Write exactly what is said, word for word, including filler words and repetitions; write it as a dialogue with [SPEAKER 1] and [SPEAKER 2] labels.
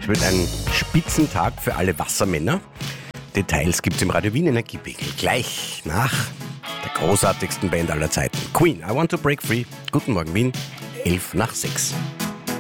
[SPEAKER 1] Heute wird ein Spitzentag für alle Wassermänner. Details gibt's im Radio Wien Energiepegel. Gleich nach der großartigsten Band aller Zeiten. Queen, I Want to Break Free. Guten Morgen Wien, elf nach sechs.